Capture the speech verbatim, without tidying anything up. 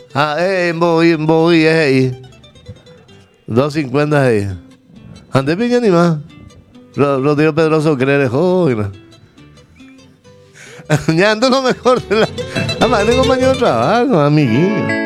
Ah, eh, voy, voy, es ahí. dos cincuenta ahí. Antes piña ni más. Rodrigo Pedroso cree joven. Ya ando lo mejor de la. Además, de compañero de trabajo, amiguillo.